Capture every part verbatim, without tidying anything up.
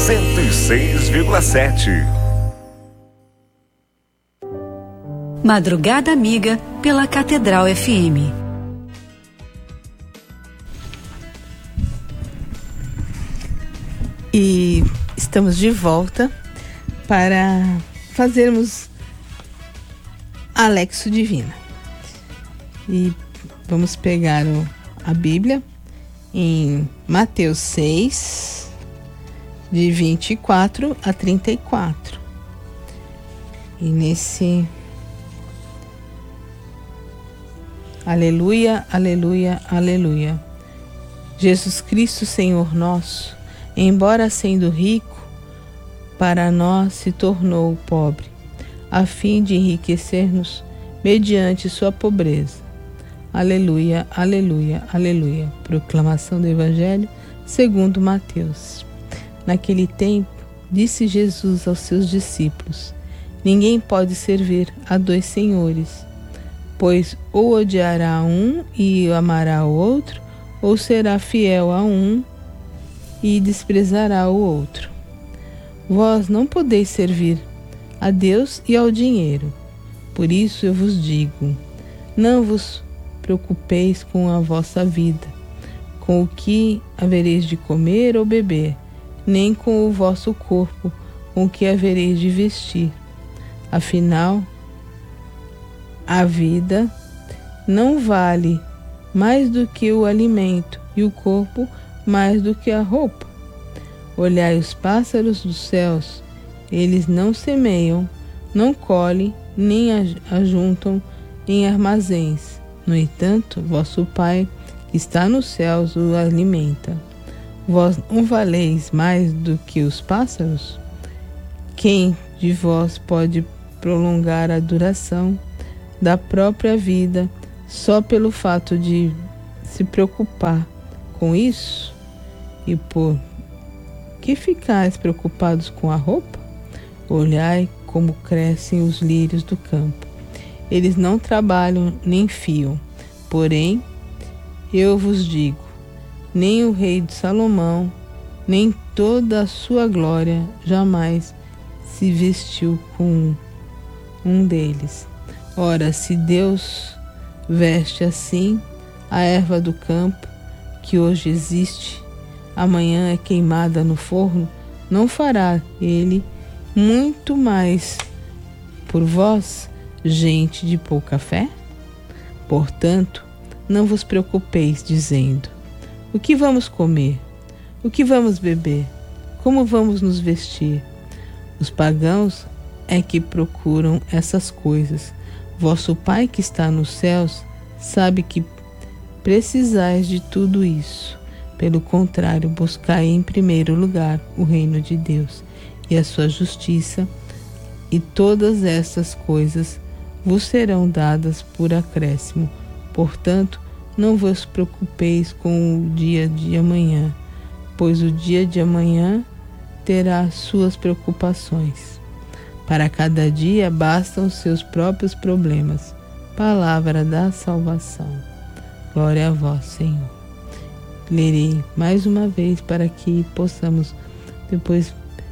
cento e seis vírgula sete. Madrugada Amiga pela Catedral F M. E estamos de volta para fazermos a Lexio Divina. E vamos pegar o, a Bíblia em Mateus seis, de vinte e quatro a trinta e quatro. E nesse Aleluia, aleluia, aleluia. Jesus Cristo, Senhor nosso, embora sendo rico, para nós se tornou pobre, a fim de enriquecer-nos mediante sua pobreza. Aleluia, aleluia, aleluia. Proclamação do Evangelho segundo Mateus. Naquele tempo, disse Jesus aos seus discípulos: ninguém pode servir a dois senhores, pois ou odiará um e amará o outro, ou será fiel a um e desprezará o outro. Vós não podeis servir a Deus e ao dinheiro. Por isso eu vos digo, não vos preocupeis com a vossa vida, com o que havereis de comer ou beber, nem com o vosso corpo, com o que havereis de vestir. Afinal, a vida não vale mais do que o alimento, e o corpo mais do que a roupa. Olhai os pássaros dos céus, eles não semeiam, não colhem, nem ajuntam em armazéns. No entanto, vosso Pai, que está nos céus, o alimenta. Vós não valeis mais do que os pássaros? Quem de vós pode prolongar a duração da própria vida só pelo fato de se preocupar com isso? E por que ficais preocupados com a roupa? Olhai como crescem os lírios do campo. Eles não trabalham nem fiam. Porém, eu vos digo, nem o rei de Salomão, nem toda a sua glória jamais se vestiu com um deles. Ora, se Deus veste assim a erva do campo, que hoje existe, amanhã é queimada no forno, não fará ele muito mais por vós, gente de pouca fé? Portanto, não vos preocupeis dizendo: o que vamos comer? O que vamos beber? Como vamos nos vestir? Os pagãos é que procuram essas coisas. Vosso Pai que está nos céus sabe que precisais de tudo isso. Pelo contrário, buscai em primeiro lugar o reino de Deus e a sua justiça, e todas essas coisas vos serão dadas por acréscimo. Portanto, não vos preocupeis com o dia de amanhã, pois o dia de amanhã terá suas preocupações. Para cada dia bastam os seus próprios problemas. Palavra da salvação. Glória a vós, Senhor. Lerei mais uma vez para que possamos depois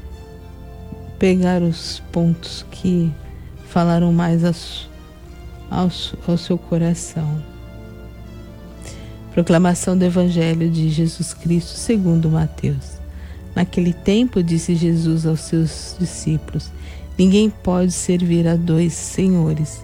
pegar os pontos que falaram mais ao, ao seu coração. Proclamação do Evangelho de Jesus Cristo segundo Mateus. Naquele tempo disse Jesus aos seus discípulos: ninguém pode servir a dois senhores,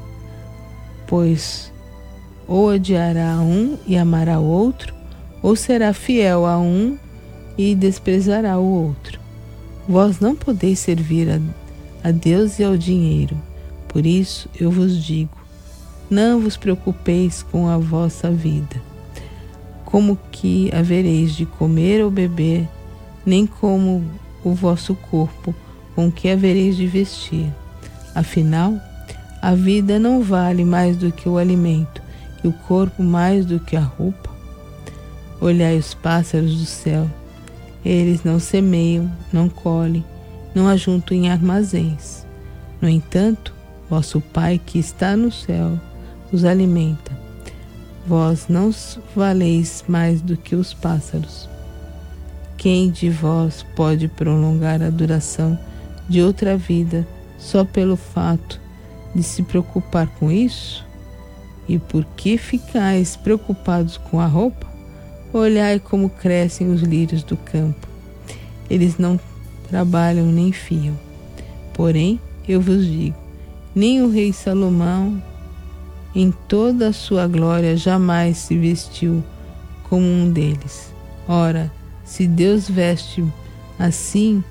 pois ou odiará um e amará o outro, ou será fiel a um e desprezará o outro. Vós não podeis servir a, a Deus e ao dinheiro. Por isso eu vos digo, não vos preocupeis com a vossa vida, como que havereis de comer ou beber, nem como o vosso corpo, com que havereis de vestir. Afinal, a vida não vale mais do que o alimento, e o corpo mais do que a roupa. Olhai os pássaros do céu, eles não semeiam, não colhem, não ajuntam em armazéns. No entanto, vosso Pai que está no céu os alimenta. Vós não valeis mais do que os pássaros. Quem de vós pode prolongar a duração de outra vida só pelo fato de se preocupar com isso? E por que ficais preocupados com a roupa? Olhai como crescem os lírios do campo. Eles não trabalham nem fiam. Porém, eu vos digo, nem o rei Salomão, em toda a sua glória, jamais se vestiu como um deles. Ora, se Deus veste assim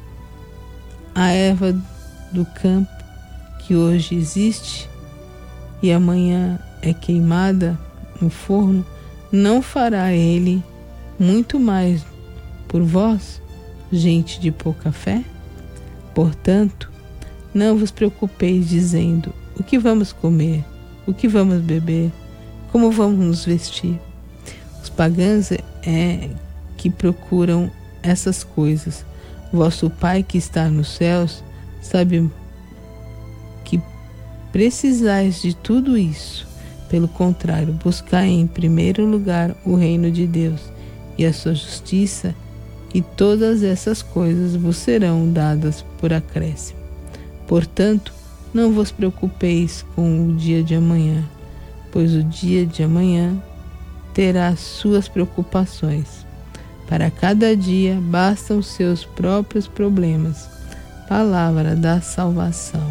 a erva do campo, que hoje existe e amanhã é queimada no forno, não fará ele muito mais por vós, gente de pouca fé? Portanto, não vos preocupeis dizendo: o que vamos comer? O que vamos beber? Como vamos nos vestir? Os pagãos é que procuram essas coisas. Vosso Pai que está nos céus sabe que precisais de tudo isso. Pelo contrário, buscai em primeiro lugar o reino de Deus e a sua justiça, e todas essas coisas vos serão dadas por acréscimo. Portanto, não vos preocupeis com o dia de amanhã, pois o dia de amanhã terá suas preocupações. Para cada dia bastam seus próprios problemas. Palavra da salvação.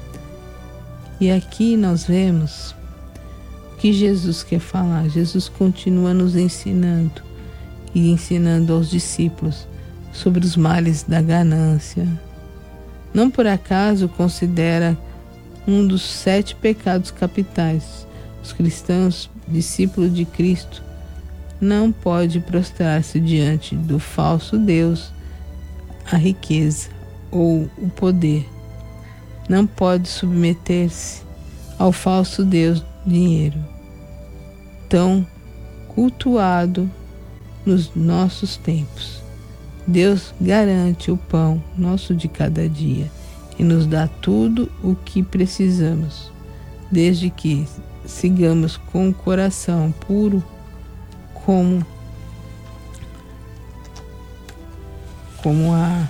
E aqui nós vemos o que Jesus quer falar. Jesus continua nos ensinando e ensinando aos discípulos sobre os males da ganância. Não por acaso considera um dos sete pecados capitais. Os cristãos, discípulos de Cristo, não pode prostrar-se diante do falso Deus, a riqueza ou o poder. Não pode submeter-se ao falso Deus dinheiro, tão cultuado nos nossos tempos. Deus garante o pão nosso de cada dia e nos dá tudo o que precisamos, desde que sigamos com o coração puro, como, como a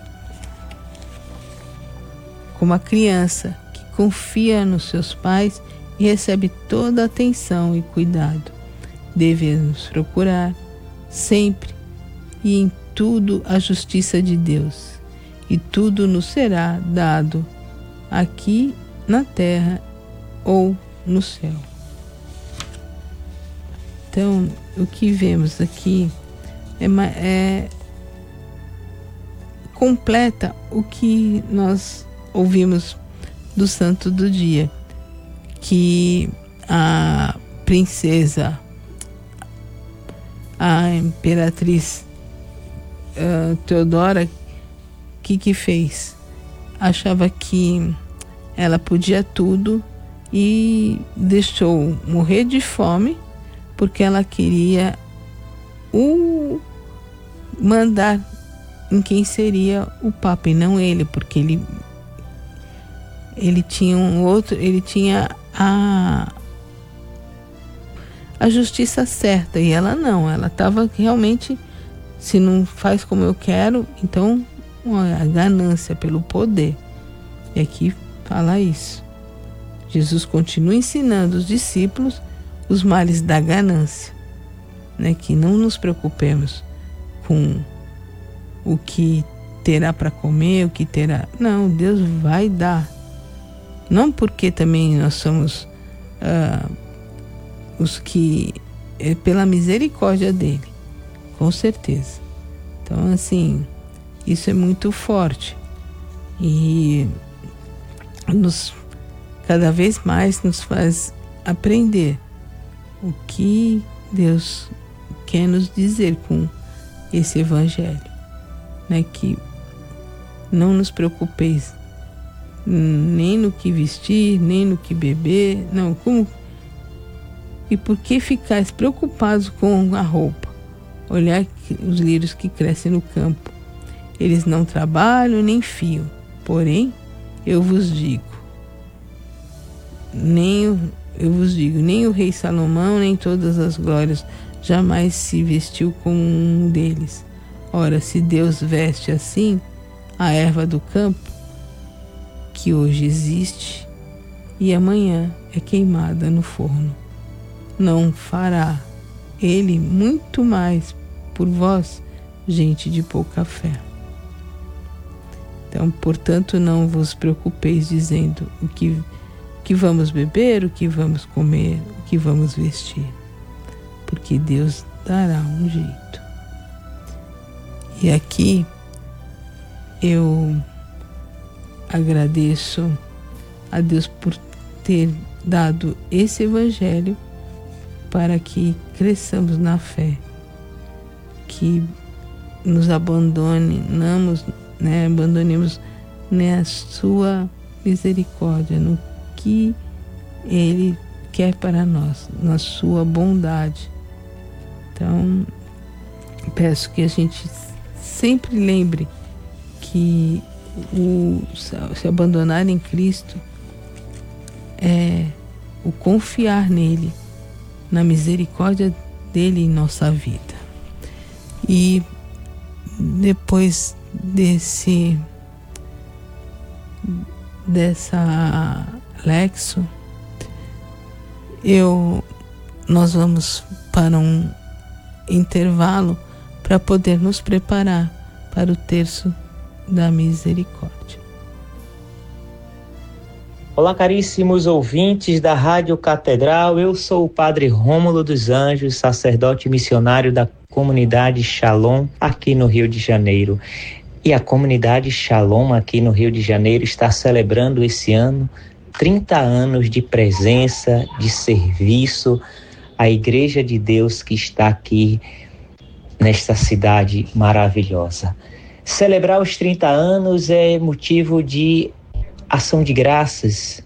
como a criança que confia nos seus pais e recebe toda a atenção e cuidado. Devemos procurar sempre e em tudo a justiça de Deus, e tudo nos será dado aqui na terra ou no céu. Então, o que vemos aqui é, é completa o que nós ouvimos do santo do dia, que a princesa, a imperatriz uh, Teodora, que que fez? Achava que ela podia tudo e deixou morrer de fome porque ela queria o mandar em quem seria o Papa e não ele, porque ele ele tinha um outro, ele tinha a a justiça certa e ela não, ela estava realmente, se não faz como eu quero, então a ganância pelo poder. E aqui fala isso. Jesus continua ensinando os discípulos os males da ganância, né? Que não nos preocupemos com o que terá para comer, o que terá. Não, Deus vai dar. Não porque também nós somos uh, os que é pela misericórdia dele, com certeza. Então, assim, isso é muito forte e nos cada vez mais nos faz aprender o que Deus quer nos dizer com esse evangelho, né? Que não nos preocupeis nem no que vestir, nem no que beber, não, como e por que ficais preocupados com a roupa? Olhar os lírios que crescem no campo, eles não trabalham nem fiam, porém eu vos digo, nem o, eu vos digo, nem o rei Salomão, nem todas as glórias jamais se vestiu como um deles. Ora, se Deus veste assim a erva do campo, que hoje existe e amanhã é queimada no forno, não fará Ele muito mais por vós, gente de pouca fé. Então, portanto, não vos preocupeis dizendo o que, o que vamos beber, o que vamos comer, o que vamos vestir, porque Deus dará um jeito. E aqui eu agradeço a Deus por ter dado esse evangelho para que cresçamos na fé, que nos abandonemos, né, abandonemos na sua misericórdia, no que Ele quer para nós, na sua bondade. Então, peço que a gente sempre lembre que o se abandonar em Cristo é o confiar nele, na misericórdia dele em nossa vida. E depois desse dessa lexo, eu nós vamos para um intervalo para poder nos preparar para o terço da misericórdia. Olá, caríssimos ouvintes da Rádio Catedral, eu sou o Padre Rômulo dos Anjos, sacerdote missionário da comunidade Shalom aqui no Rio de Janeiro. E a comunidade Shalom aqui no Rio de Janeiro está celebrando esse ano trinta anos de presença, de serviço à Igreja de Deus que está aqui nesta cidade maravilhosa. Celebrar os trinta anos é motivo de ação de graças,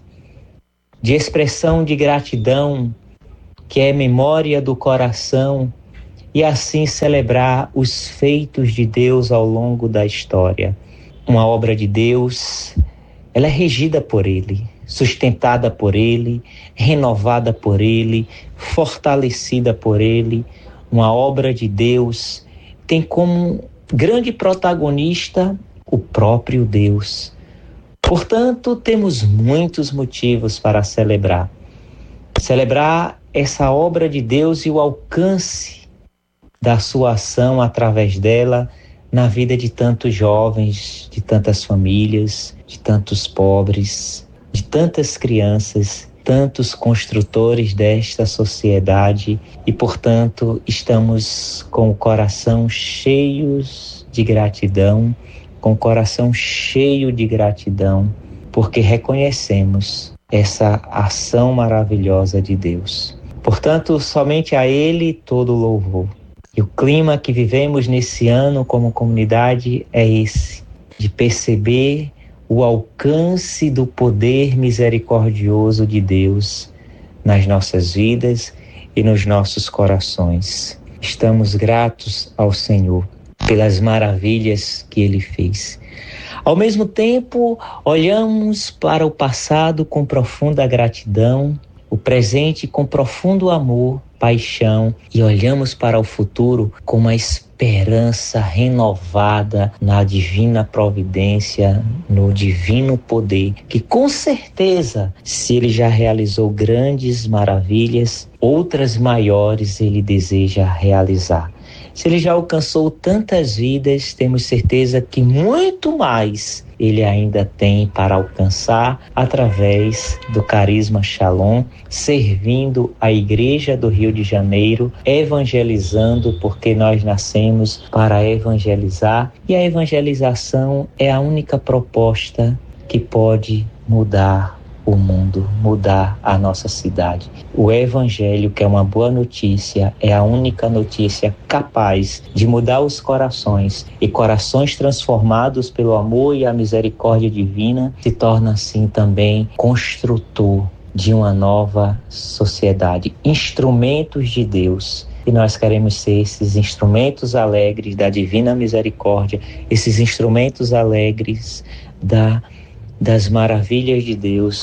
de expressão de gratidão, que é memória do coração, e assim celebrar os feitos de Deus ao longo da história. Uma obra de Deus, ela é regida por Ele, sustentada por Ele, renovada por Ele, fortalecida por Ele. Uma obra de Deus tem como grande protagonista o próprio Deus. Portanto, temos muitos motivos para celebrar. Celebrar essa obra de Deus e o alcance da sua ação através dela na vida de tantos jovens, de tantas famílias, de tantos pobres, de tantas crianças, tantos construtores desta sociedade e, portanto, estamos com o coração cheios de gratidão, com o coração cheio de gratidão, porque reconhecemos essa ação maravilhosa de Deus. Portanto, somente a Ele todo louvor. E o clima que vivemos nesse ano como comunidade é esse, de perceber o alcance do poder misericordioso de Deus nas nossas vidas e nos nossos corações. Estamos gratos ao Senhor pelas maravilhas que Ele fez. Ao mesmo tempo, olhamos para o passado com profunda gratidão, o presente com profundo amor, paixão, e olhamos para o futuro com uma esperança renovada na divina providência, no divino poder, que com certeza, se Ele já realizou grandes maravilhas, outras maiores Ele deseja realizar. Se Ele já alcançou tantas vidas, temos certeza que muito mais Ele ainda tem para alcançar através do carisma Shalom, servindo a Igreja do Rio de Janeiro, evangelizando, porque nós nascemos para evangelizar, e a evangelização é a única proposta que pode mudar o mundo, mudar a nossa cidade. O Evangelho, que é uma boa notícia, é a única notícia capaz de mudar os corações, e corações transformados pelo amor e a misericórdia divina se torna assim também construtor de uma nova sociedade, instrumentos de Deus. E nós queremos ser esses instrumentos alegres da divina misericórdia, esses instrumentos alegres da das maravilhas de Deus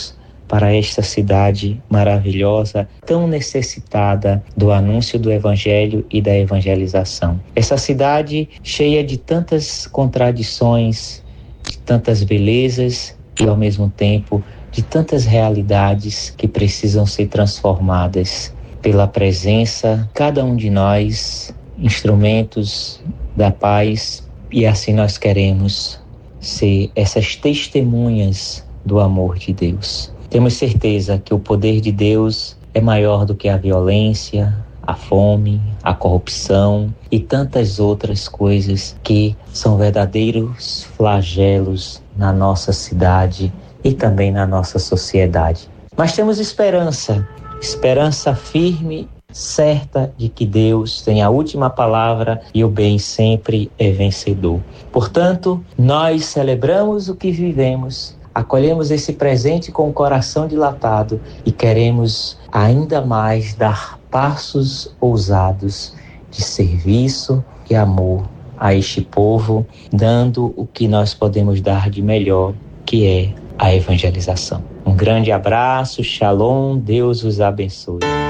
para esta cidade maravilhosa, tão necessitada do anúncio do Evangelho e da evangelização. Essa cidade cheia de tantas contradições, de tantas belezas e, ao mesmo tempo, de tantas realidades que precisam ser transformadas pela presença, cada um de nós, instrumentos da paz, e assim nós queremos ser essas testemunhas do amor de Deus. Temos certeza que o poder de Deus é maior do que a violência, a fome, a corrupção e tantas outras coisas que são verdadeiros flagelos na nossa cidade e também na nossa sociedade. Mas temos esperança, esperança firme, certa de que Deus tem a última palavra e o bem sempre é vencedor. Portanto, nós celebramos o que vivemos, acolhemos esse presente com o coração dilatado e queremos ainda mais dar passos ousados de serviço e amor a este povo, dando o que nós podemos dar de melhor, que é a evangelização. Um grande abraço, shalom, Deus os abençoe.